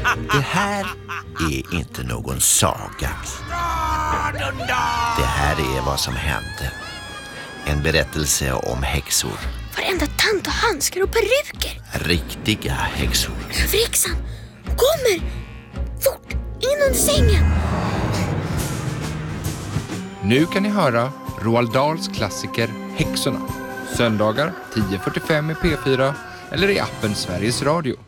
Det här är inte någon saga. Det här är vad som hände. En berättelse om häxor. Varenda tant och handskar och peruker. Riktiga häxor. Överhäxan kommer! Fort, in under sängen! Nu kan ni höra Roald Dahls klassiker Häxorna. Söndagar 10:45 i P4 eller i appen Sveriges Radio.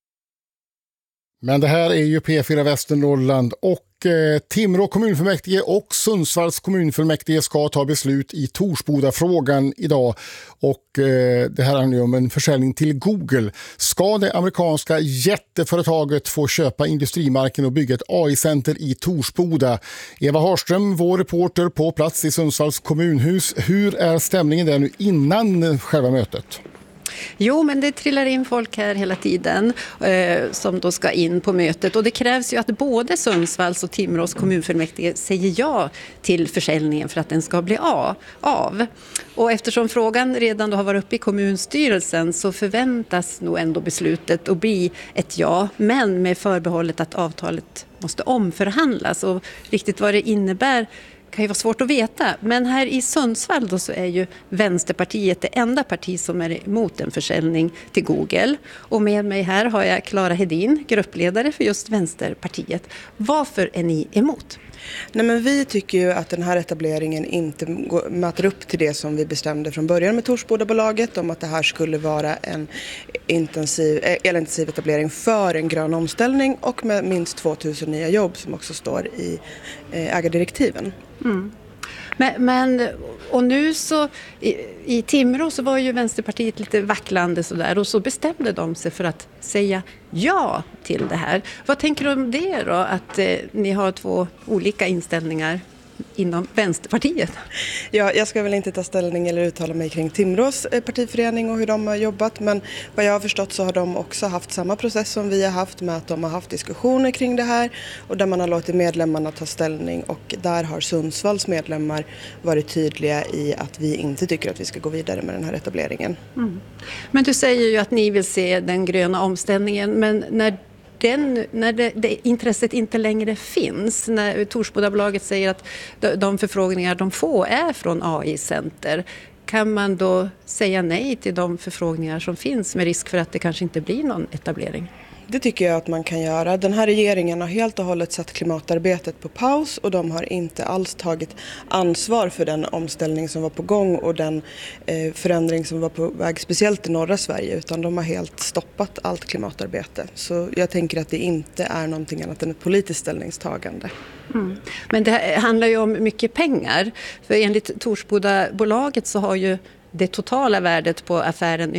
Men det här är ju P4 Västernorrland och Timrå kommunfullmäktige och Sundsvalls kommunfullmäktige ska ta beslut i Torsboda-frågan idag. Och det här handlar ju om en försäljning till Google. Ska det amerikanska jätteföretaget få köpa industrimarken och bygga ett AI-center i Torsboda? Eva Harström, vår reporter på plats i Sundsvalls kommunhus. Hur är stämningen där nu innan själva mötet? Jo, men det trillar in folk här hela tiden som då ska in på mötet. Och det krävs ju att både Sundsvalls och Timrås kommunfullmäktige säger ja till försäljningen för att den ska bli av. Och eftersom frågan redan då har varit uppe i kommunstyrelsen så förväntas nog ändå beslutet att bli ett ja. Men med förbehållet att avtalet måste omförhandlas. Och riktigt vad det innebär kan ju vara svårt att veta, men här i Sundsvall då så är ju Vänsterpartiet det enda parti som är emot en försäljning till Google. Och med mig här har jag Clara Hedin, gruppledare för just Vänsterpartiet. Varför är ni emot? Nej, men vi tycker ju att den här etableringen inte möter upp till det som vi bestämde från början med Torsbodabolaget om att det här skulle vara en elintensiv etablering för en grön omställning och med minst 2000 nya jobb som också står i ägardirektiven. Mm. Men och nu så i Timrå så var ju Vänsterpartiet lite vacklande sådär och så bestämde de sig för att säga ja till det här. Vad tänker du om det då, att ni har två olika inställningar inom Vänsterpartiet? Ja, jag ska väl inte ta ställning eller uttala mig kring Timrås partiförening och hur de har jobbat, men vad jag har förstått så har de också haft samma process som vi har haft med att de har haft diskussioner kring det här och där man har låtit medlemmarna ta ställning och där har Sundsvalls medlemmar varit tydliga i att vi inte tycker att vi ska gå vidare med den här etableringen. Mm. Men du säger ju att ni vill se den gröna omställningen, men när det intresset inte längre finns, när Torsbodabolaget säger att de förfrågningar de får är från AI-center, kan man då säga nej till de förfrågningar som finns med risk för att det kanske inte blir någon etablering? Det tycker jag att man kan göra. Den här regeringen har helt och hållet satt klimatarbetet på paus och de har inte alls tagit ansvar för den omställning som var på gång och den förändring som var på väg, speciellt i norra Sverige, utan de har helt stoppat allt klimatarbete. Så jag tänker att det inte är någonting annat än ett politiskt ställningstagande. Mm. Men det handlar ju om mycket pengar, för enligt Torsbodabolaget så har ju det totala värdet på affären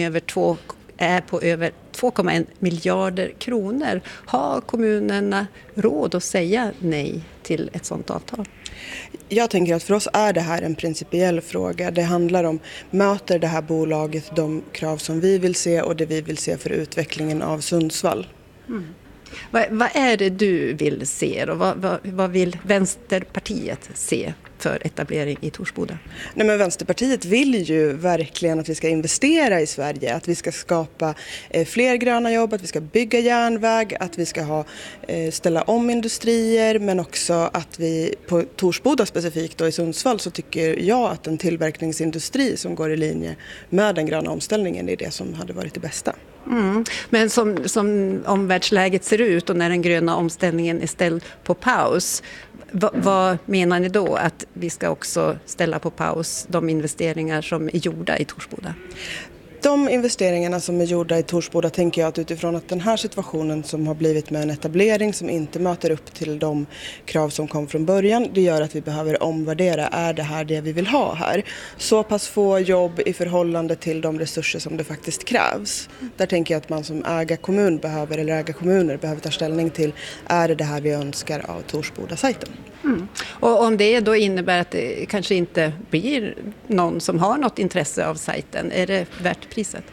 är på över 2,1 miljarder kronor. Har kommunerna råd att säga nej till ett sådant avtal? Jag tänker att för oss är det här en principiell fråga. Det handlar om, möter det här bolaget de krav som vi vill se och det vi vill se för utvecklingen av Sundsvall? Mm. Vad är det du vill se och vad vill Vänsterpartiet se för etablering i Torsboda? Nej, men Vänsterpartiet vill ju verkligen att vi ska investera i Sverige, att vi ska skapa fler gröna jobb, att vi ska bygga järnväg, att vi ska ställa om industrier, men också att vi på Torsboda specifikt och i Sundsvall så tycker jag att en tillverkningsindustri som går i linje med den gröna omställningen är det som hade varit det bästa. Mm. Men som omvärldsläget ser ut och när den gröna omställningen är ställd på paus, vad menar ni då, att vi ska också ställa på paus de investeringar som är gjorda i Torsboda? De investeringarna som är gjorda i Torsboda tänker jag att utifrån att den här situationen som har blivit med en etablering som inte möter upp till de krav som kom från början, det gör att vi behöver omvärdera, är det här det vi vill ha här? Så pass få jobb i förhållande till de resurser som det faktiskt krävs. Där tänker jag att man som ägarkommun behöver ta ställning till, är det här vi önskar av Torsboda-sajten? Mm. Och om det då innebär att det kanske inte blir någon som har något intresse av sajten, är det värt priset?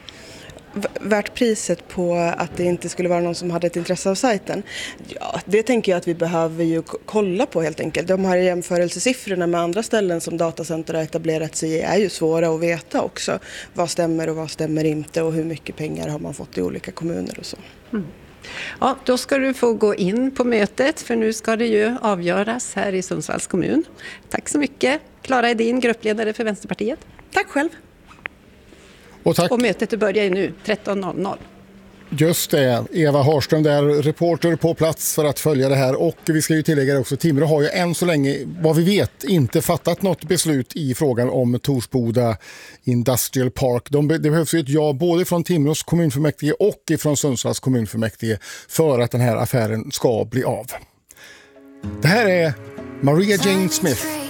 Värt priset på att det inte skulle vara någon som hade ett intresse av sajten? Ja, det tänker jag att vi behöver ju kolla på helt enkelt. De här jämförelsesiffrorna med andra ställen som datacenter har etablerat sig i är ju svåra att veta också. Vad stämmer och vad stämmer inte och hur mycket pengar har man fått i olika kommuner och så. Mm. Ja, då ska du få gå in på mötet för nu ska det ju avgöras här i Sundsvalls kommun. Tack så mycket. Klara Edin, gruppledare för Vänsterpartiet. Tack själv. Och tack. Och mötet börjar ju nu 13.00. Just det, Eva Harström där, reporter på plats för att följa det här. Och vi ska ju tillägga det också, Timrå har ju än så länge, vad vi vet, inte fattat något beslut i frågan om Torsboda Industrial Park. Det behövs ju ett ja både från Timrås kommunfullmäktige och från Sundsvalls kommunfullmäktige för att den här affären ska bli av. Det här är Maria Jane Smith.